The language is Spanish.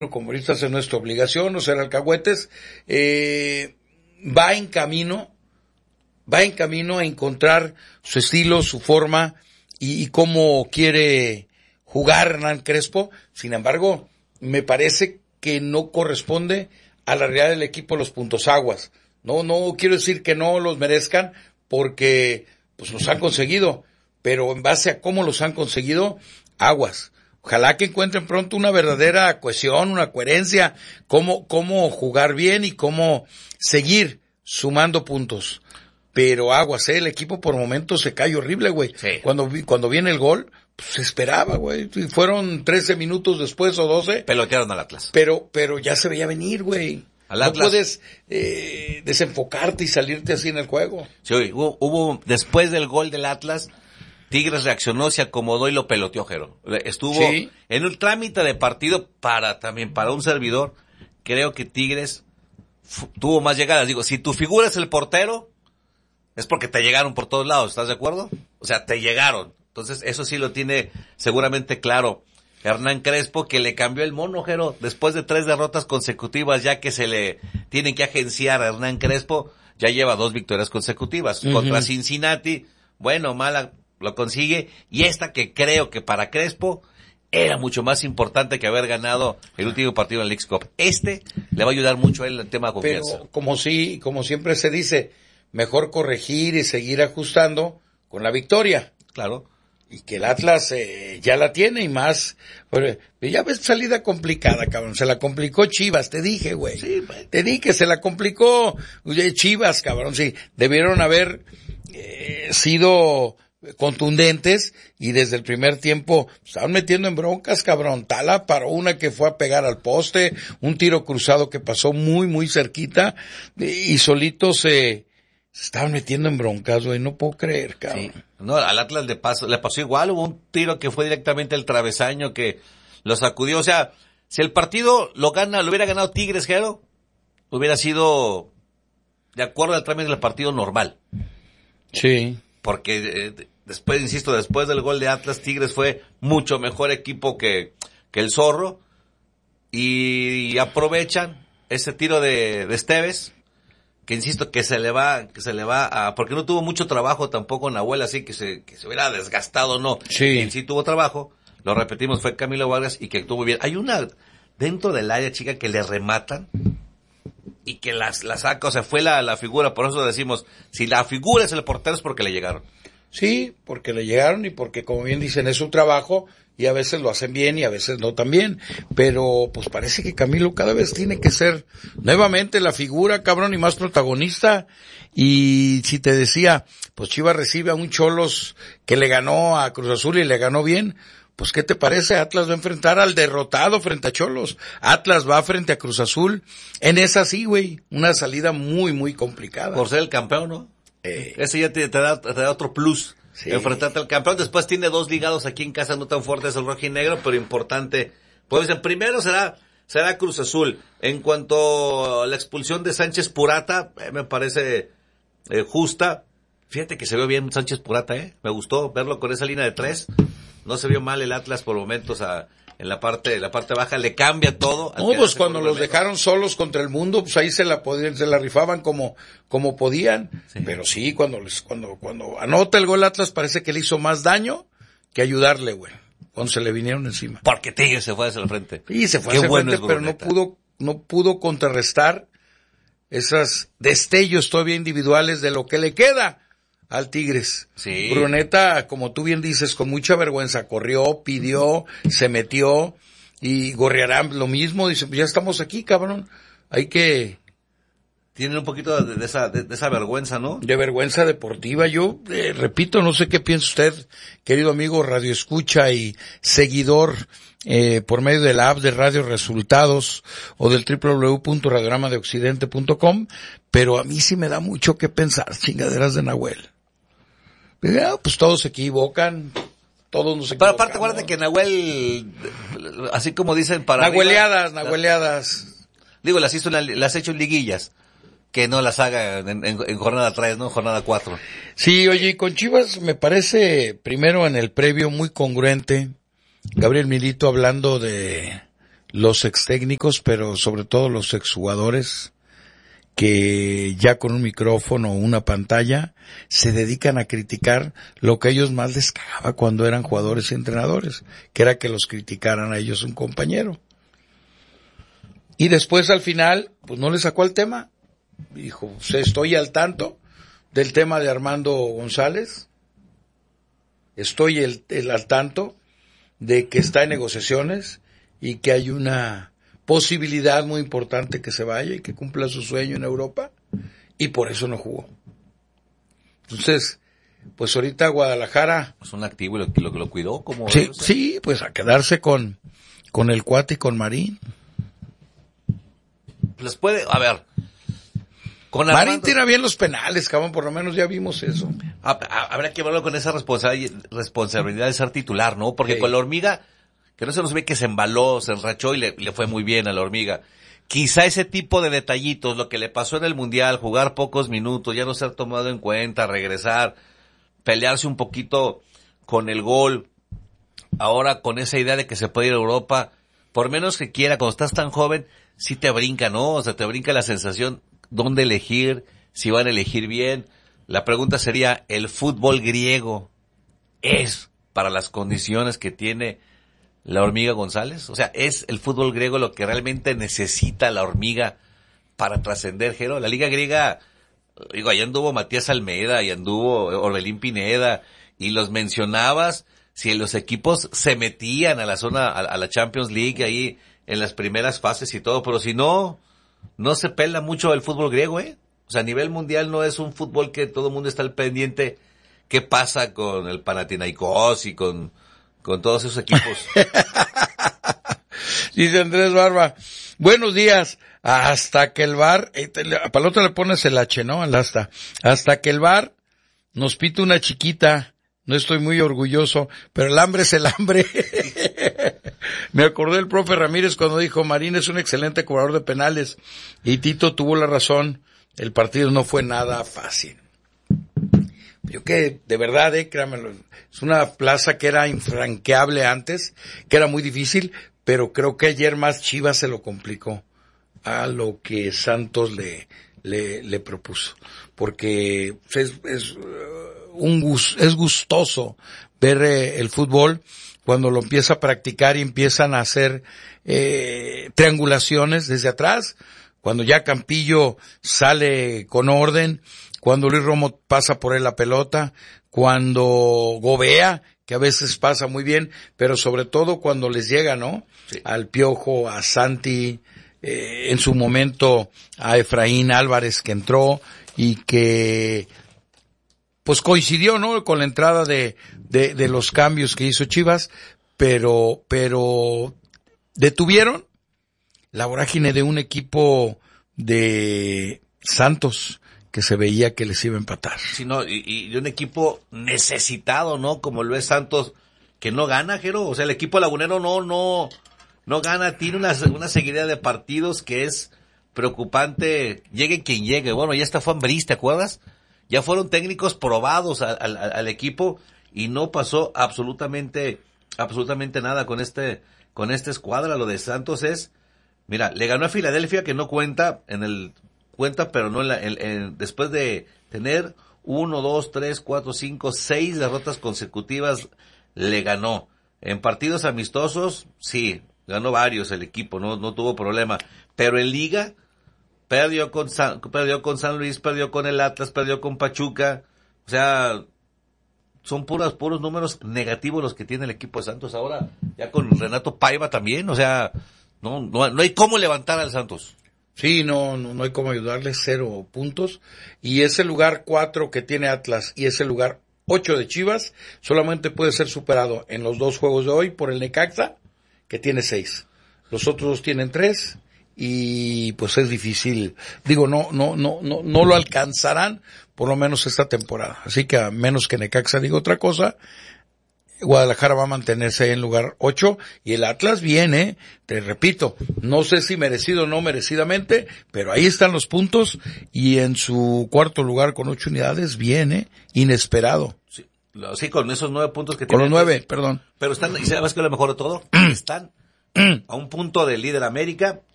como ahorita es nuestra obligación, no ser alcahuetes, va en camino a encontrar su estilo, su forma y cómo quiere jugar Hernán Crespo. Sin embargo, me parece que no corresponde a la realidad del equipo los puntos aguas. No quiero decir que no los merezcan, porque pues los han conseguido, pero en base a cómo los han conseguido, aguas. Ojalá que encuentren pronto una verdadera cohesión, una coherencia, cómo jugar bien y cómo seguir sumando puntos. Pero aguas, el equipo por momentos se cae horrible, güey. Sí. Cuando viene el gol, pues se esperaba, güey. Fueron 13 minutos después o 12. Pelotearon al Atlas. Pero ya se veía venir, güey. No puedes desenfocarte y salirte así en el juego. Sí, hubo después del gol del Atlas, Tigres reaccionó, se acomodó y lo peloteó, Jero. Estuvo en un trámite de partido para un servidor. Creo que Tigres tuvo más llegadas. Digo, si tu figura es el portero, es porque te llegaron por todos lados, ¿estás de acuerdo? O sea, te llegaron. Entonces, eso sí lo tiene seguramente claro Hernán Crespo, que le cambió el mono, Jero. Después de 3 derrotas consecutivas, ya que se le tienen que agenciar a Hernán Crespo, ya lleva 2 victorias consecutivas. Contra Cincinnati, bueno, mala, lo consigue. Y esta que creo que para Crespo era mucho más importante que haber ganado el último partido en la Leagues Cup. Le va a ayudar mucho a él en el tema de confianza. Pero como siempre se dice, mejor corregir y seguir ajustando con la victoria. Claro. Y que el Atlas ya la tiene y más. Pero ya ves, salida complicada, cabrón. Se la complicó Chivas, te dije, güey. Sí, te dije que se la complicó Chivas, cabrón. Sí, debieron haber sido contundentes y desde el primer tiempo estaban metiendo en broncas, cabrón. Tala paró una que fue a pegar al poste, un tiro cruzado que pasó muy, muy cerquita y solitos se estaban metiendo en broncas, güey. No puedo creer, cabrón. Sí. No, al Atlas le pasó igual. Hubo un tiro que fue directamente al travesaño que lo sacudió. O sea, si el partido lo hubiera ganado Tigres, Jero, hubiera sido de acuerdo al trámite del partido normal. Sí. Porque después del gol de Atlas, Tigres fue mucho mejor equipo que el Zorro. Y aprovechan ese tiro de Esteves, que insisto que se le va a, porque no tuvo mucho trabajo tampoco Nahuel, así que se hubiera desgastado, no. Sí. Él sí tuvo trabajo, lo repetimos, fue Camilo Vargas y que actuó muy bien. Hay una dentro del área, chica, que le rematan y que la saca, o sea, fue la figura, por eso decimos, si la figura es el portero es porque le llegaron. Sí, porque le llegaron y porque, como bien dicen, es su trabajo y a veces lo hacen bien y a veces no tan bien. Pero pues parece que Camilo cada vez tiene que ser nuevamente la figura, cabrón, y más protagonista. Y si te decía, pues Chivas recibe a un Xolos que le ganó a Cruz Azul y le ganó bien, pues ¿qué te parece? Atlas va a enfrentar al derrotado frente a Xolos. Atlas va frente a Cruz Azul. En esa sí, güey, una salida muy, muy complicada. Por ser el campeón, ¿no? Ese ya te da otro plus. Sí. Enfrentarte al campeón. Después tiene 2 ligados aquí en casa, no tan fuertes el rojinegro, pero importante. Pues el primero será Cruz Azul. En cuanto a la expulsión de Sánchez Purata, me parece justa. Fíjate que se vio bien Sánchez Purata, me gustó verlo con esa línea de 3. No se vio mal el Atlas por momentos en la parte baja, le cambia todo. No, pues cuando los dejaron solos contra el mundo, pues ahí se la rifaban como podían. Sí. Pero sí, cuando anota el gol Atlas, parece que le hizo más daño que ayudarle, güey. Cuando se le vinieron encima. Porque Tigres se fue hacia el frente. Sí, se fue hacia el frente, pero no pudo contrarrestar esos destellos todavía individuales de lo que le queda al Tigres. Sí. Bruneta, como tú bien dices, con mucha vergüenza, corrió, pidió, se metió, y Gorriarán lo mismo, dice, pues ya estamos aquí, cabrón, hay que... Tienen un poquito de esa vergüenza, ¿no? De vergüenza deportiva. Yo, repito, no sé qué piensa usted, querido amigo Radio Escucha y seguidor, por medio de la app de Radio Resultados o del www.radiogramadeoccidente.com, pero a mí sí me da mucho que pensar, chingaderas de Nahuel. Pues todos se equivocan, todos nos equivocamos. Pero aparte, acuérdate que Nahuel, así como dicen para Nahueleadas. Digo, las he hecho en liguillas. Que no las haga en jornada 3, ¿no? Jornada 4. Sí, oye, con Chivas me parece, primero en el previo, muy congruente. Gabriel Milito hablando de los ex técnicos, pero sobre todo los exjugadores, que ya con un micrófono o una pantalla se dedican a criticar lo que a ellos más les cagaba cuando eran jugadores y entrenadores, que era que los criticaran a ellos un compañero. Y después al final, pues no le sacó el tema. Dijo, estoy al tanto del tema de Armando González, estoy al tanto de que está en negociaciones y que hay una posibilidad muy importante que se vaya y que cumpla su sueño en Europa, y por eso no jugó. Entonces, pues ahorita Guadalajara... Es un activo y lo cuidó como... Sí, sí, pues a quedarse con el Cuate y con Marín. Les puede, a ver... Marín tira bien los penales, cabrón, por lo menos ya vimos eso. Habrá que verlo con esa responsabilidad de ser titular, ¿no? Porque con la Hormiga, que no se nos ve que se embaló, se enrachó y le fue muy bien a la Hormiga. Quizá ese tipo de detallitos, lo que le pasó en el Mundial, jugar pocos minutos, ya no ser tomado en cuenta, regresar, pelearse un poquito con el gol, ahora con esa idea de que se puede ir a Europa, por menos que quiera, cuando estás tan joven, sí te brinca, ¿no? O sea, te brinca la sensación dónde elegir, si van a elegir bien. La pregunta sería, ¿el fútbol griego es para las condiciones que tiene la Hormiga González? O sea, ¿es el fútbol griego lo que realmente necesita la Hormiga para trascender, Jero? La liga griega, digo, allá anduvo Matías Almeida, allá anduvo Orbelín Pineda, y los mencionabas, si los equipos se metían a la zona, a la Champions League ahí en las primeras fases y todo, pero si no se pela mucho el fútbol griego, ¿eh? O sea, a nivel mundial no es un fútbol que todo el mundo está al pendiente. ¿Qué pasa con el Panathinaikos y con todos esos equipos? Dice Andrés Barba, buenos días, hasta que el VAR, para el otro le pones el H, ¿no? Al hasta que el VAR nos pita una chiquita, no estoy muy orgulloso, pero el hambre es el hambre. Me acordé del profe Ramírez cuando dijo, Marín es un excelente cobrador de penales, y Tito tuvo la razón, el partido no fue nada fácil. Yo que, de verdad, créanmelo, es una plaza que era infranqueable antes, que era muy difícil, pero creo que ayer más Chivas se lo complicó a lo que Santos le propuso, porque es gustoso ver el fútbol cuando lo empieza a practicar y empiezan a hacer triangulaciones desde atrás, cuando ya Campillo sale con orden, cuando Luis Romo pasa por él la pelota, cuando Gobea, que a veces pasa muy bien, pero sobre todo cuando les llega, ¿no? Sí. Al Piojo, a Santi, en su momento a Efraín Álvarez que entró y que pues coincidió, ¿no? Con la entrada de los cambios que hizo Chivas, pero detuvieron la vorágine de un equipo de Santos que se veía que les iba a empatar. Sí, no, y de un equipo necesitado, ¿no? Como lo es Santos, que no gana, Jero. O sea, el equipo lagunero no gana, tiene una seguidilla de partidos que es preocupante, llegue quien llegue. Bueno, ya está Fambris, ¿te acuerdas? Ya fueron técnicos probados al equipo y no pasó absolutamente nada con esta escuadra. Lo de Santos es, mira, le ganó a Filadelfia, que no cuenta pero no después de tener 1, 2, 3, 4, 5, 6 derrotas consecutivas, le ganó. En partidos amistosos, sí, ganó varios el equipo, no tuvo problema, pero en liga perdió con San Luis, perdió con el Atlas, perdió con Pachuca. O sea, son puros números negativos los que tiene el equipo de Santos ahora, ya con Renato Paiva también. O sea, no hay cómo levantar al Santos. Sí, no hay cómo ayudarle, 0 puntos. Y ese lugar 4 que tiene Atlas y ese lugar 8 de Chivas solamente puede ser superado en los 2 juegos de hoy por el Necaxa, que tiene 6. Los otros 2 tienen 3 y pues es difícil. Digo, no lo alcanzarán por lo menos esta temporada. Así que a menos que Necaxa diga otra cosa, Guadalajara va a mantenerse ahí en lugar 8 y el Atlas viene, te repito, no sé si merecido o no merecidamente, pero ahí están los puntos y en su cuarto lugar con 8 unidades viene inesperado. Sí, con esos 9 puntos que tienen. Con los 9, entonces, perdón. Pero están, y sabes que lo mejor de todo, están a un punto del líder América